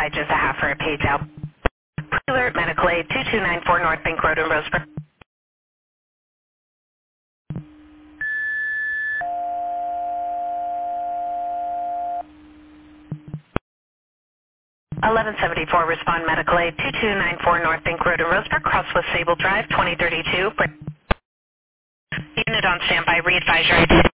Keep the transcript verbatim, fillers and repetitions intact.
by just a half for a page out. Alert Medical Aid two two nine four North Bank Road in Roseburg. eleven seventy-four, respond Medical Aid two two nine four North Bank Road in Roseburg, cross with Sable Drive, twenty thirty-two. Unit on standby, re-advise your identity.